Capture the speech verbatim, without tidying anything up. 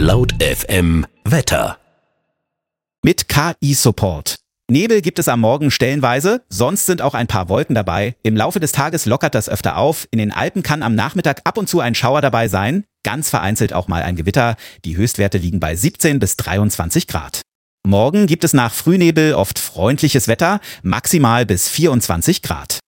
Laut F M Wetter. Mit K I-Support. Nebel gibt es am Morgen stellenweise, sonst sind auch ein paar Wolken dabei. Im Laufe des Tages lockert das öfter auf. In den Alpen kann am Nachmittag ab und zu ein Schauer dabei sein, ganz vereinzelt auch mal ein Gewitter. Die Höchstwerte liegen bei siebzehn bis dreiundzwanzig Grad. Morgen gibt es nach Frühnebel oft freundliches Wetter, maximal bis vierundzwanzig Grad.